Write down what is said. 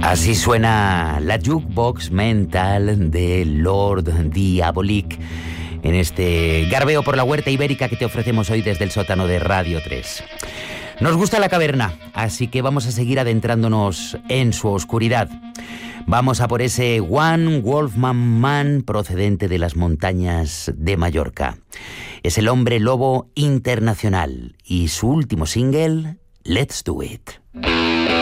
Así suena la jukebox mental de Lord Diabolique en este garbeo por la huerta ibérica que te ofrecemos hoy desde el sótano de Radio 3. Nos gusta la caverna, así que vamos a seguir adentrándonos en su oscuridad. Vamos a por ese One Wolfman Man procedente de las montañas de Mallorca. Es el hombre lobo internacional y su último single, Let's Do It.